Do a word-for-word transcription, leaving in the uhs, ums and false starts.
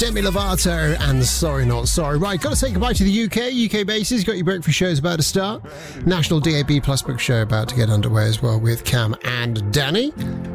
Demi Lovato and Sorry Not Sorry. Right, got to say goodbye to the U K. U K bases, got your breakfast shows about to start. National D A B Plus book show about to get underway as well with Cam and Danny.